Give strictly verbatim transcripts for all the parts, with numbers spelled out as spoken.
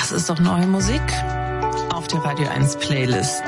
Das ist doch neue Musik auf der Radio eins Playlist.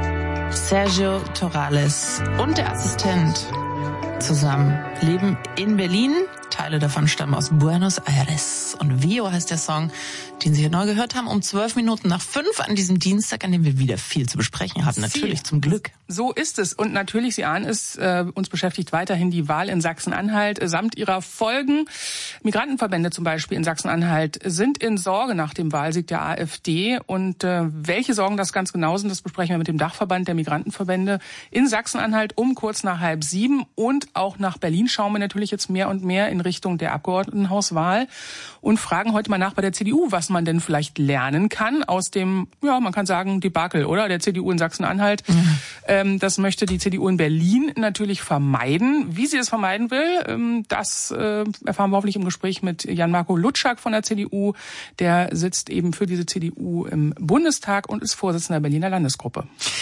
Sergio Torales und der Assistent zusammen leben in Berlin. Teile davon stammen aus Buenos Aires. Und Vio heißt der Song, den Sie hier neu gehört haben, um zwölf Minuten nach fünf an diesem Dienstag, an dem wir wieder viel zu besprechen haben. Natürlich, zum Glück. So ist es. Und natürlich, Sie ahnen es, äh, uns beschäftigt weiterhin die Wahl in Sachsen-Anhalt äh, samt ihrer Folgen. Migrantenverbände zum Beispiel in Sachsen-Anhalt sind in Sorge nach dem Wahlsieg der AfD. Und äh, welche Sorgen das ganz genau sind, das besprechen wir mit dem Dachverband der Migrantenverbände in Sachsen-Anhalt um kurz nach halb sieben. Und auch nach Berlin schauen wir natürlich jetzt mehr und mehr in Richtung der Abgeordnetenhauswahl und fragen heute mal nach bei der C D U, was man denn vielleicht lernen kann aus dem, ja, man kann sagen, Debakel, oder? Der C D U in Sachsen-Anhalt. Mhm. Ähm, das möchte die C D U in Berlin natürlich vermeiden. Wie sie es vermeiden will, ähm, das äh, erfahren wir hoffentlich im Gespräch mit Jan-Marco Lutschak von der C D U. Der sitzt eben für diese C D U im Bundestag und ist Vorsitzender der Berliner Landesgruppe.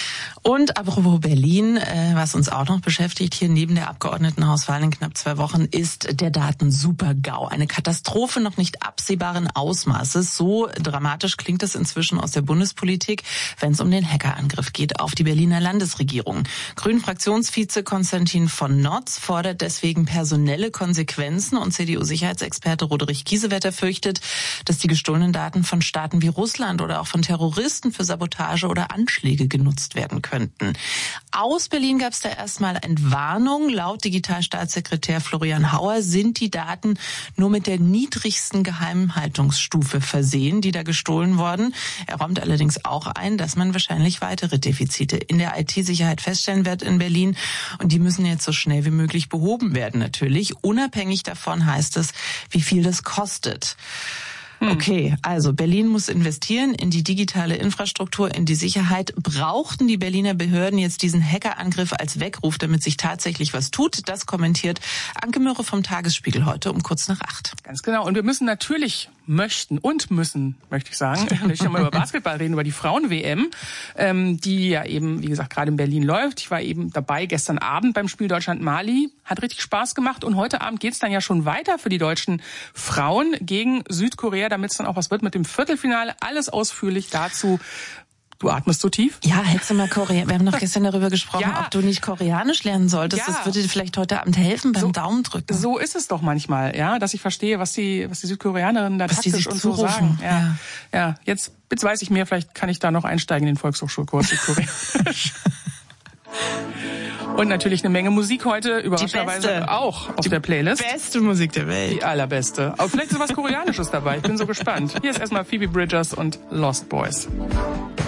Und apropos Berlin, äh, was uns auch noch beschäftigt, hier neben der Abgeordnetenhauswahl in knapp zwei Wochen, ist der Datensuper-GAU. Eine Katastrophe noch nicht absehbaren Ausmaßes. So dramatisch klingt es inzwischen aus der Bundespolitik, wenn es um den Hackerangriff geht auf die Berliner Landesregierung. Grünen-Fraktionsvize Konstantin von Notz fordert deswegen personelle Konsequenzen und C D U-Sicherheitsexperte Roderich Kiesewetter fürchtet, dass die gestohlenen Daten von Staaten wie Russland oder auch von Terroristen für Sabotage oder Anschläge genutzt werden könnten. Aus Berlin gab es da erstmal Entwarnung. Laut Digitalstaatssekretär Florian Hauer sind die Daten nur mit der niedrigsten Geheimhaltungsstufe versehen, die da gestohlen wurden. Er räumt allerdings auch ein, dass man wahrscheinlich weitere Defizite in der I T-Sicherheit feststellen wird in Berlin. Und die müssen jetzt so schnell wie möglich behoben werden, natürlich. Unabhängig davon heißt es, wie viel das kostet. Okay, also Berlin muss investieren in die digitale Infrastruktur, in die Sicherheit. Brauchten die Berliner Behörden jetzt diesen Hackerangriff als Weckruf, damit sich tatsächlich was tut? Das kommentiert Anke Mürre vom Tagesspiegel heute um kurz nach acht. Ganz genau. Und wir müssen natürlich, möchten und müssen, möchte ich sagen, nicht nochmal über Basketball reden, über die Frauen-W M, ähm, die ja eben, wie gesagt, gerade in Berlin läuft. Ich war eben dabei gestern Abend beim Spiel Deutschland-Mali. Hat richtig Spaß gemacht. Und heute Abend geht's dann ja schon weiter für die deutschen Frauen gegen Südkorea, damit es dann auch was wird mit dem Viertelfinale. Alles ausführlich dazu. Du atmest so tief? Ja, hättest du mal Korea. Wir haben noch gestern darüber gesprochen, ja. ob du nicht Koreanisch lernen solltest. Ja. Das würde dir vielleicht heute Abend helfen beim so, Daumendrücken. So ist es doch manchmal, ja, dass ich verstehe, was die, was die Südkoreanerinnen da was taktisch und so sagen. Ja. ja, ja. Jetzt, jetzt weiß ich mehr. Vielleicht kann ich da noch einsteigen in den Volkshochschulkurs Südkoreanisch. Und natürlich eine Menge Musik heute, überraschenderweise auch auf die der Playlist. Die beste Musik der Welt. Die allerbeste. Aber vielleicht ist was Koreanisches dabei. Ich bin so gespannt. Hier ist erstmal Phoebe Bridgers und Lost Boys.